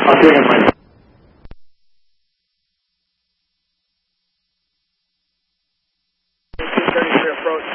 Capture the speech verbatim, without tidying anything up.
I'll see you again, Mike. two thirty-three approach.